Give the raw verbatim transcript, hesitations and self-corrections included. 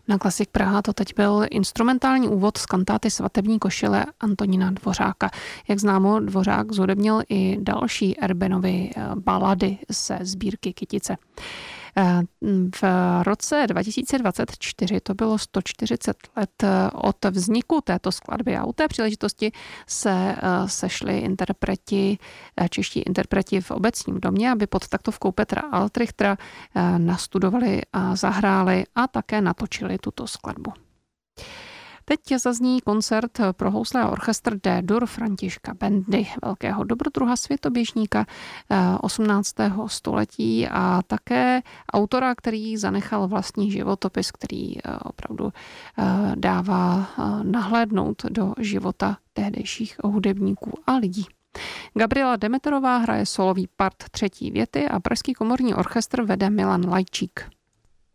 Na Klasik Praha to teď byl instrumentální úvod z kantáty Svatební košile Antonína Dvořáka. Jak známo, Dvořák zhudebnil i další Erbenovy balady ze sbírky Kytice. V roce dva tisíce dvacet čtyři to bylo sto čtyřicet let od vzniku této skladby a u té příležitosti se sešli interpreti, čeští interpreti v Obecním domě, aby pod taktovkou Petra Altrichtera nastudovali a zahráli a také natočili tuto skladbu. Teď zazní koncert pro housle a orchestr D-dur Františka Bendy, velkého dobrodruha světoběžníka osmnáctého století a také autora, který zanechal vlastní životopis, který opravdu dává nahlédnout do života tehdejších hudebníků a lidí. Gabriela Demeterová hraje solový part třetí věty a Pražský komorní orchestr vede Milan Lajčík.